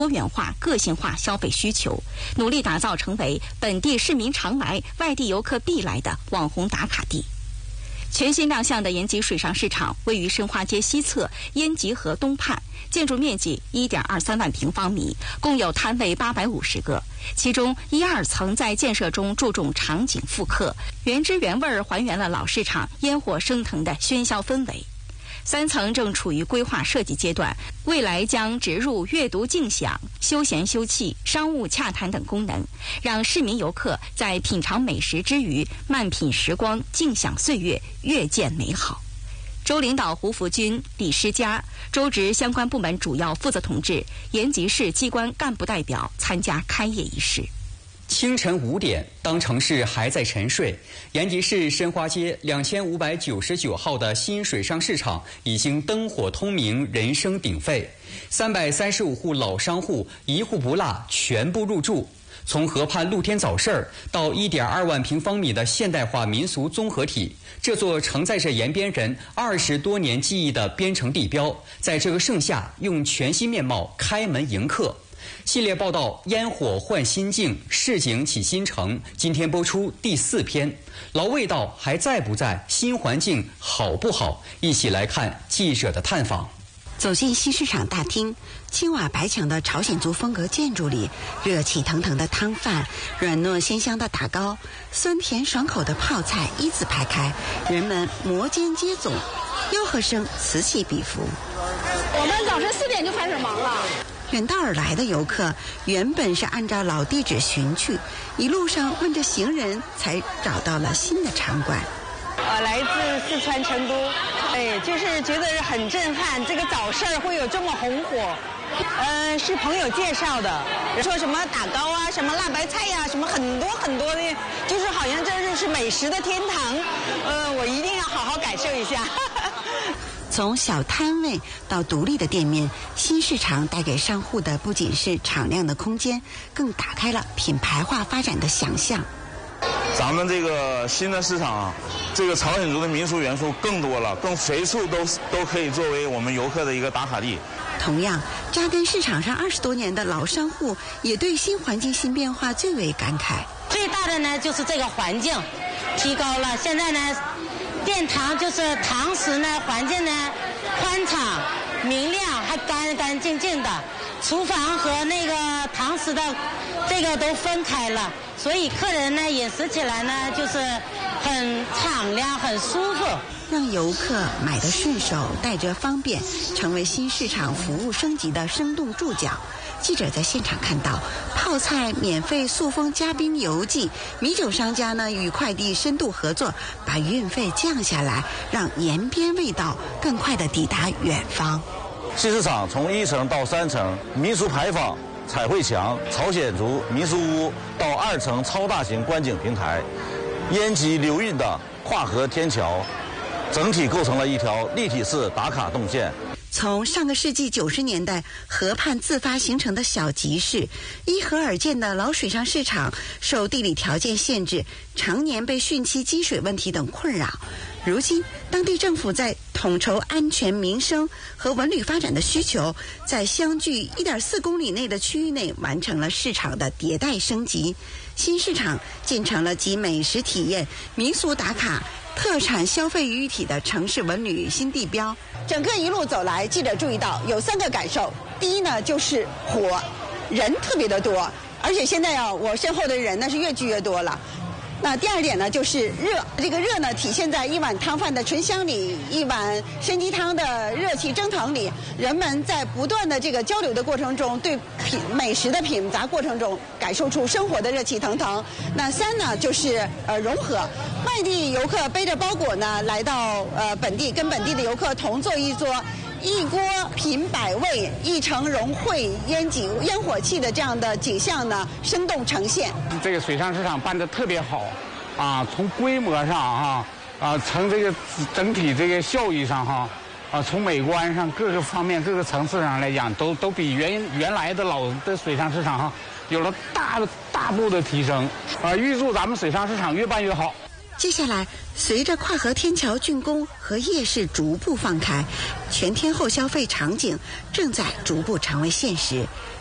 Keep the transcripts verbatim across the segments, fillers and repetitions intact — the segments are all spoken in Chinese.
多元化、个性化消费需求，努力打造成为本地市民常来、外地游客必来的网红打卡地。全新亮相的延吉水上市场位于申花街西侧延吉河东畔，建筑面积 一点二三万平方米，共有摊位八百五十个，其中一二层在建设中注重场景复刻，原汁原味还原了老市场烟火升腾的喧嚣氛围。三层正处于规划设计阶段，未来将植入阅读静享、休闲休憩、商务洽谈等功能，让市民游客在品尝美食之余，慢品时光，静享岁月，越见美好。州领导胡福军、李诗佳，州直相关部门主要负责同志、延吉市机关干部代表参加开业仪式。 清晨五点，当城市还在沉睡，延吉市申花街两千五百九十九号的新水上市场已经灯火通明，人声鼎沸。三百三十五户老商户一户不落全部入驻。从河畔露天早市到一点二万平方米的现代化民俗综合体，这座承载着延边人二十多年记忆的边城地标，在这个盛夏用全新面貌开门迎客。系列报道《烟火换心境，市井起新城》今天播出第四篇，老味道还在不在？新环境好不好？一起来看记者的探访。 走进新市场大厅，青瓦白墙的朝鲜族风格建筑里，热气腾腾的汤饭，软糯鲜香的打糕，酸甜爽口的泡菜一字排开，人们摩肩接踵，吆喝声此起彼伏。 我们早晨四点就开始忙了。 远道而来的游客原本是按照老地址寻去，一路上问着行人，才找到了新的场馆。 呃，来自四川成都，哎，就是觉得很震撼，这个早市会有这么红火。呃，是朋友介绍的，说什么打糕啊，什么辣白菜呀、啊，什么很多很多的，就是好像这就是美食的天堂。呃，我一定要好好感受一下。 从小摊位到独立的店面，新市场带给商户的不仅是敞亮的空间，更打开了品牌化发展的想象。 咱们这个新的市场，这个朝鲜族的民俗元素更多了，更随处都都可以作为我们游客的一个打卡地。 同样，扎根市场上二十多年的老商户也对新环境新变化最为感慨。 最大的呢，就是这个环境提高了，现在呢，殿堂就是堂食呢，环境呢宽敞、明亮，还干干净净的。厨房和那个堂食的这个都分开了，所以客人呢饮食起来呢就是很敞亮、很舒服， 让游客买得顺手、带着方便，成为新市场服务升级的生动注脚。记者在现场看到，泡菜免费塑封嘉宾邮寄，米酒商家呢与快递深度合作，把运费降下来，让延边味道更快地抵达远方。 新市场从一层到三层，民俗牌坊、彩绘墙、朝鲜族民俗屋到二层超大型观景平台，延吉流运的跨河天桥，整体构成了一条立体式打卡动线。 从上个世纪九十年代河畔自发形成的小集市，依河而建的老水上市场，受地理条件限制，常年被汛期积水问题等困扰。如今，当地政府在统筹安全民生和文旅发展的需求，在相距 一点四公里内的区域内完成了市场的迭代升级。新市场建成了集美食体验、民俗打卡、特产消费于一体的城市文旅新地标。 整个一路走来，记者注意到有三个感受。第一呢，就是火，人特别的多，而且现在啊，我身后的人呢是越聚越多了。那第二点呢，就是热，这个热呢体现在一碗汤饭的醇香里，一碗参鸡汤的热气蒸腾里。人们在不断的这个交流的过程中，对品美食的品杂过程中，感受出生活的热气腾腾。那三呢，就是呃融合，外地游客背着包裹呢来到呃本地，跟本地的游客同坐一桌。一锅品百味，一城融汇，烟景烟火气的这样的景象呢，生动呈现。 这个水上市场办得特别好，啊，从规模上哈，啊，从这个整体这个效益上哈，啊，从美观上各个方面各个层次上来讲，都都比原原来的老的水上市场哈有了大大步的提升。啊，预祝咱们水上市场越办越好。 接下来，随着跨河天桥竣工和夜市逐步放开，全天候消费场景正在逐步成为现实。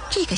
这个